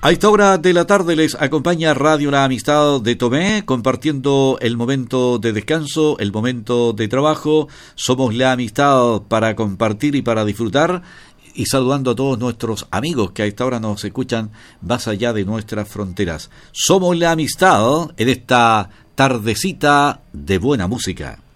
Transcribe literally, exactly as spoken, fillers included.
A esta hora de la tarde les acompaña Radio La Amistad de Tomé, compartiendo el momento de descanso, el momento de trabajo. Somos La Amistad para compartir y para disfrutar, y saludando a todos nuestros amigos que a esta hora nos escuchan más allá de nuestras fronteras. Somos La Amistad en esta tardecita de buena música.